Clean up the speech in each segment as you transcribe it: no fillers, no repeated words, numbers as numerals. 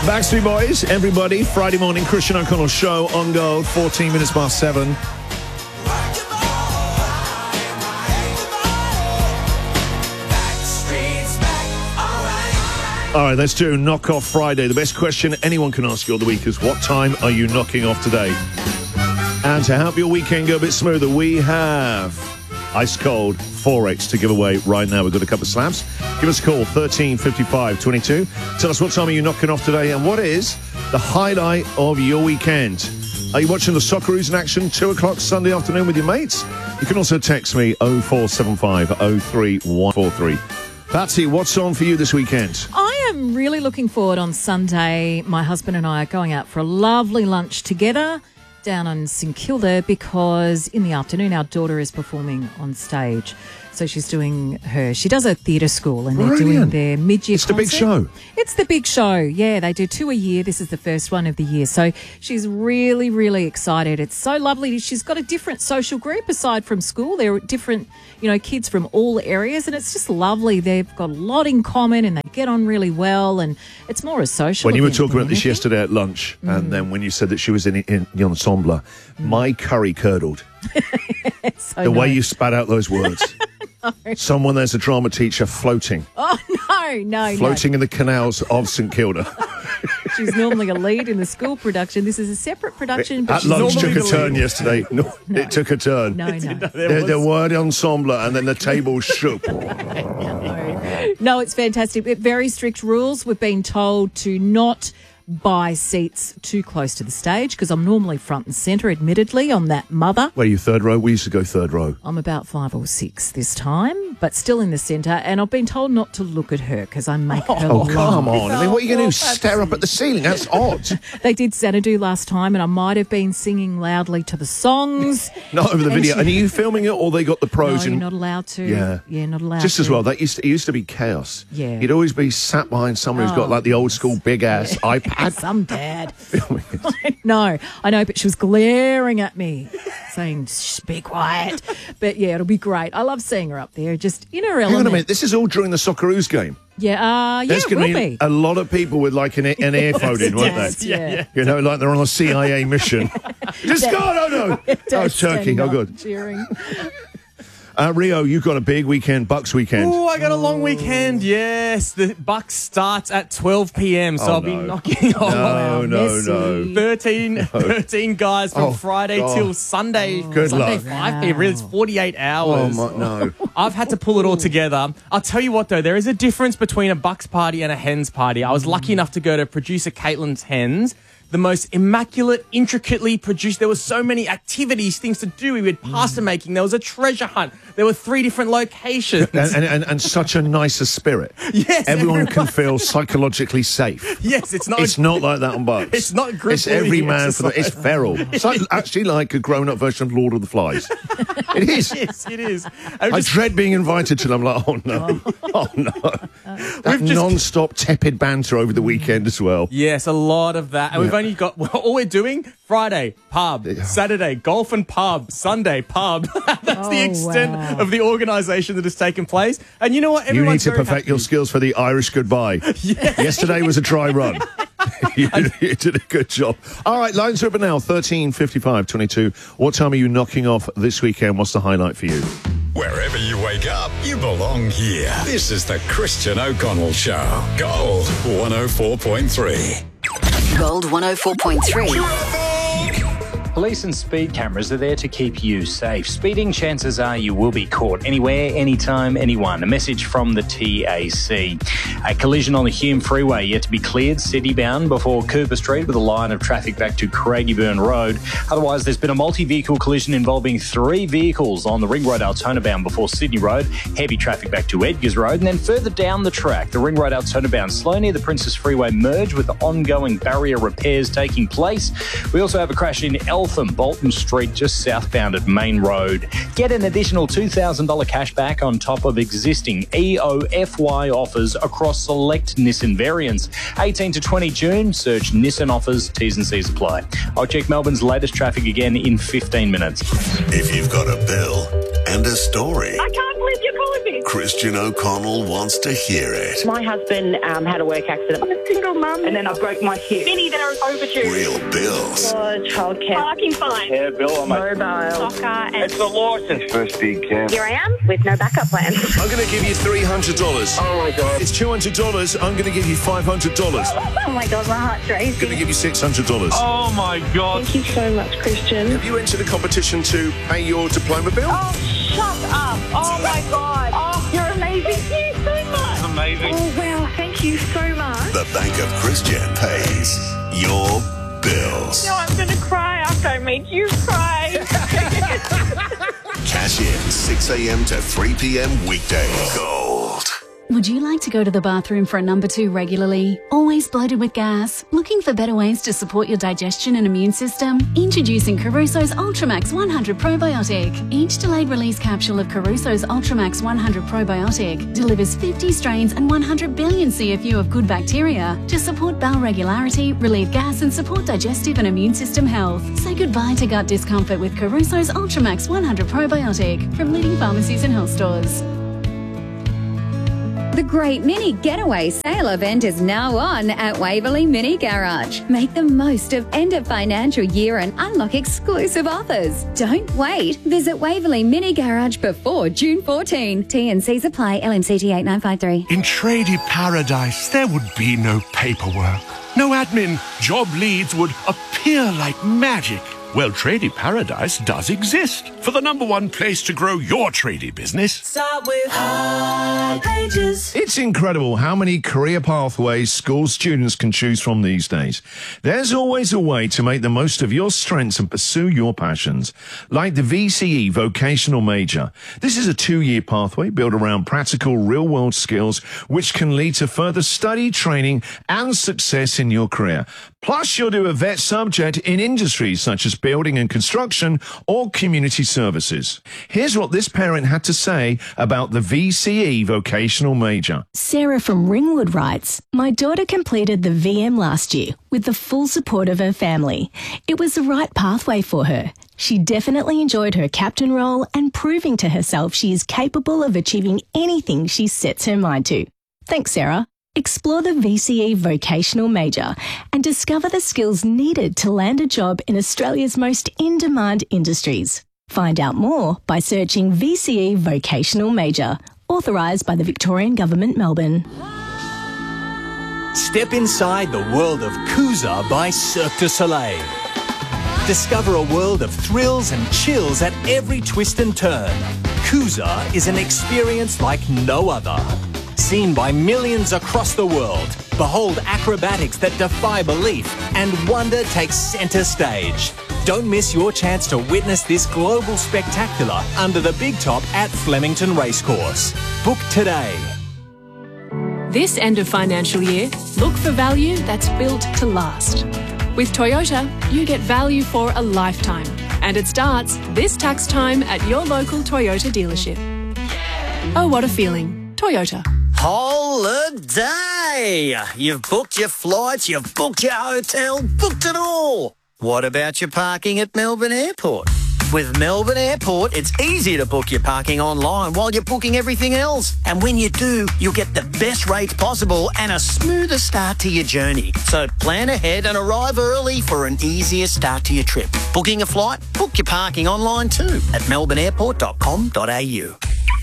Backstreet Boys, everybody. Friday morning, Christian O'Connell show on Gold, 14 minutes past 7. All right, let's do Knock Off Friday. The best question anyone can ask you all the week is, what time are you knocking off today? And to help your weekend go a bit smoother, we have ice cold Forex to give away right now. We've got a couple of slabs. Give us a call, 13 55 22. Tell us what time are you knocking off today and what is the highlight of your weekend. Are you watching the Socceroos in action 2 o'clock Sunday afternoon with your mates? You can also text me 0475 03143. Patsy, what's on for you this weekend? I am really looking forward on Sunday. My husband and I are going out for a lovely lunch together down on St Kilda because in the afternoon our daughter is performing on stage. So she does a theatre school and they're doing their mid-year It's concert. the big show. It's the big show, yeah. They do 2 a year. This is the first one of the year. So she's really, really excited. It's so lovely. She's got a different social group aside from school. There are different, kids from all areas and it's just lovely. They've got a lot in common and they get on really well and it's more a social When you were event talking than about this anything. yesterday at lunch and then when you said that she was in the ensemble, my curry curdled. So The way nice. you spat out those words. Someone there's a drama teacher floating. Oh, no. Floating in the canals of St Kilda. She's normally a lead in the school production. This is a separate production. But At she's lunch took normally a the turn lead. yesterday. No, it took a turn. No. The word ensemble and then the table shook. No, it's fantastic. Very strict rules. We've been told to not buy seats too close to the stage because I'm normally front and centre, admittedly, on that mother. Where are you, third row? We used to go third row. I'm about 5 or 6 this time, but still in the centre. And I've been told not to look at her because I make her Oh, come laugh. on. I mean, what are you going to do? Stare up at the ceiling? That's odd. They did Xanadu last time and I might have been singing loudly to the songs. Not over the video. And are you filming it or they got the No, pros you're in? not allowed to. Yeah. Yeah, not allowed Just to. as well. It used to be chaos. Yeah. You'd always be sat behind someone who's got like the old school big ass iPad. Some dad. filming it. No, I know, but she was glaring at me, saying, "Shh, be quiet." But yeah, it'll be great. I love seeing her up there, just in her element. Hang on a minute. This is all during the Socceroos game. Yeah, There's it going will to be. be a lot of people with like an earphone in, won't Dads, they? yeah. You know, like they're on a CIA mission. Just go! No. Oh, Dad's Turkey. standing Oh, up, good. cheering. Rio, you've got a big weekend, Bucks weekend. Oh, I got a long weekend. Yes, the Bucks starts at 12 p.m. So Oh, I'll be no. knocking off No. Messi. 13 guys from Oh, Friday God. till Sunday. Good Sunday luck. 5 p.m. Really, it's 48 hours. Oh, no. I've had to pull it all together. I'll tell you what, though, there is a difference between a Bucks party and a Hens party. I was lucky enough to go to producer Caitlin's Hens. The most immaculate, intricately produced. There were so many activities, things to do. We had pasta making. There was a treasure hunt. There were 3 different locations. And such a nicer spirit. Yes, Everyone can feel psychologically safe. Yes, it's not. It's not like that on Bucks. It's not group It's every bullying man for the. It's exercise. feral. It's actually like a grown-up version of Lord of the Flies. It is. Yes, it is. I dread being invited to them. I'm like, oh no. That We've just- non-stop tepid banter over the weekend as well. Yes, a lot of that. And we've only got, all we're doing, Friday, pub. Saturday, golf and pub. Sunday, pub. That's the extent of the organisation that has taken place. And you know what? You need Everyone's to very perfect happy. your skills for the Irish goodbye. Yesterday was a dry run. you did a good job. All right, lines are open now, 13 55 22. What time are you knocking off this weekend? What's the highlight for you? Wherever you wake up, you belong here. This is the Christian O'Connell Show. Gold 104.3. Gold 104.3. Police and speed cameras are there to keep you safe. Speeding, chances are you will be caught anywhere, anytime, anyone. A message from the TAC. A collision on the Hume Freeway yet to be cleared, city-bound, before Cooper Street with a line of traffic back to Craigieburn Road. Otherwise, there's been a multi-vehicle collision involving 3 vehicles on the Ring Road Altona bound before Sydney Road. Heavy traffic back to Edgars Road. And then further down the track, the Ring Road Altona bound slow near the Princess Freeway merge with the ongoing barrier repairs taking place. We also have a crash in Eltham, Bolton Street, just southbound at Main Road. Get an additional $2,000 cash back on top of existing EOFY offers across select Nissan variants. 18 to 20 June, search Nissan offers, T's and C's apply. I'll check Melbourne's latest traffic again in 15 minutes. If you've got a bill and a story, I can't believe you're calling me. Christian O'Connell wants to hear it. My husband had a work accident. I'm a single mum, and then I broke my hip. Many that are overdue. Real bills. Childcare. Parking fine. Yeah, Bill, I'm mobile. Soccer. And it's the licence. First big camp. Here I am with no backup plan. I'm going to give you $300. Oh, my God. It's $200. I'm going to give you $500. Oh, my God, my heart's racing. I'm going to give you $600. Oh, my God. Thank you so much, Christian. Have you entered a competition to pay your diploma bill? Oh, shut up. Oh, my God. Oh, you're amazing. Thank you so much. Amazing. Oh, wow. Thank you so much. The Bank of Christian pays your bills. No, I'm going to cry after I make you cry. Cash in 6 a.m. to 3 p.m. weekdays. Gold. Would you like to go to the bathroom for a number 2 regularly? Always bloated with gas? Looking for better ways to support your digestion and immune system? Introducing Caruso's Ultramax 100 Probiotic. Each delayed release capsule of Caruso's Ultramax 100 Probiotic delivers 50 strains and 100 billion CFU of good bacteria to support bowel regularity, relieve gas and support digestive and immune system health. Say goodbye to gut discomfort with Caruso's Ultramax 100 Probiotic from leading pharmacies and health stores. The Great Mini Getaway Sale event is now on at Waverley Mini Garage. Make the most of end of financial year and unlock exclusive offers. Don't wait. Visit Waverley Mini Garage before June 14. T&Cs apply. LMCT 8953. In tradie paradise, there would be no paperwork, no admin. Job leads would appear like magic. Well, Tradie Paradise does exist for the #1 place to grow your tradie business. Start with High Pages. It's incredible how many career pathways school students can choose from these days. There's always a way to make the most of your strengths and pursue your passions, like the VCE Vocational Major. This is a 2-year pathway built around practical real-world skills which can lead to further study, training and success in your career. Plus, you'll do a vet subject in industries such as building and construction or community services. Here's what this parent had to say about the VCE Vocational Major. Sarah from Ringwood writes, "My daughter completed the VM last year with the full support of her family. It was the right pathway for her. She definitely enjoyed her captain role and proving to herself she is capable of achieving anything she sets her mind to. Thanks, Sarah." Explore the VCE Vocational Major and discover the skills needed to land a job in Australia's most in-demand industries. Find out more by searching VCE Vocational Major, authorised by the Victorian Government, Melbourne. Step inside the world of Kuza by Cirque du Soleil. Discover a world of thrills and chills at every twist and turn. Kuza is an experience like no other. Seen by millions across the world, behold acrobatics that defy belief and wonder takes centre stage. Don't miss your chance to witness this global spectacular under the big top at Flemington Racecourse. Book today. This end of financial year, look for value that's built to last. With Toyota, you get value for a lifetime. And it starts this tax time at your local Toyota dealership. Oh, what a feeling. Toyota. Holiday! You've booked your flights, you've booked your hotel, booked it all. What about your parking at Melbourne Airport? With Melbourne Airport, it's easy to book your parking online while you're booking everything else. And when you do, you'll get the best rates possible and a smoother start to your journey. So plan ahead and arrive early for an easier start to your trip. Booking a flight? Book your parking online too at melbourneairport.com.au.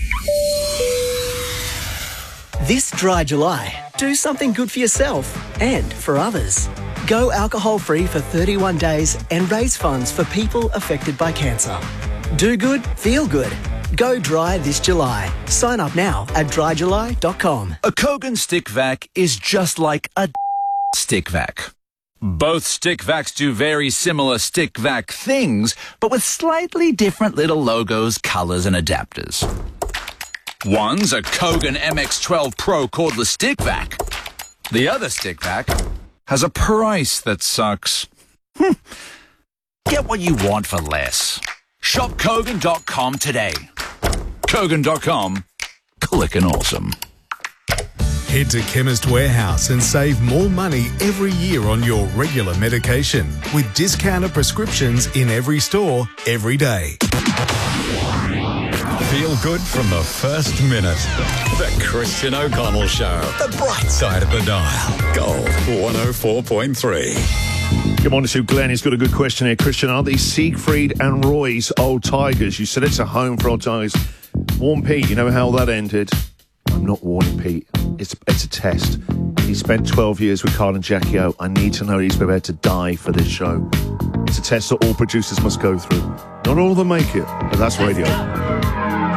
This dry July, do something good for yourself and for others. Go alcohol-free for 31 days and raise funds for people affected by cancer. Do good, feel good. Go dry this July. Sign up now at dryjuly.com. A Kogan stick vac is just like a stick vac. Both stick vacs do very similar stick vac things, but with slightly different little logos, colours and adapters. One's a Kogan MX12 Pro cordless stick vac. The other stick vac has a price that sucks. Get what you want for less. Shop Kogan.com today. Kogan.com. Clickin' awesome. Head to Chemist Warehouse and save more money every year on your regular medication with discounted prescriptions in every store, every day. Feel good from the first minute. The Christian O'Connell Show. The bright side of the dial. Gold 104.3. Good morning to Glenn. He's got a good question here. Christian, are these Siegfried and Roy's Old Tigers? You said it's a home for Old Tigers. Warn Pete, you know how that ended? I'm not warning Pete. It's a test. He spent 12 years with Carl and Jackie O. I need to know he's prepared to die for this show. It's a test that all producers must go through. Not all of them make it, but that's radio.